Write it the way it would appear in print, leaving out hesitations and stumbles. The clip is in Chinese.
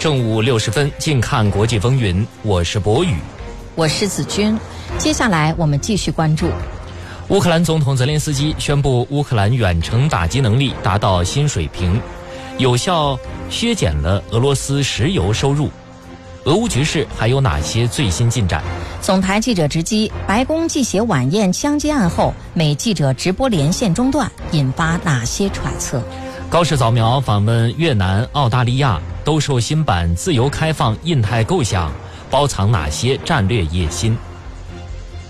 正午60分，近看国际风云，我是博宇， 我是子君。接下来我们继续关注。 乌克兰总统泽连斯基宣布，乌克兰远程打击能力达到新水平，有效削减了俄罗斯石油收入。俄乌局势还有哪些最新进展？ 总台记者直击白宫记协晚宴枪击案后，美记者直播连线中断，引发哪些揣测？ 高市扫描访问越南、澳大利亚，兜售新版自由开放印太构想，包藏哪些战略野心？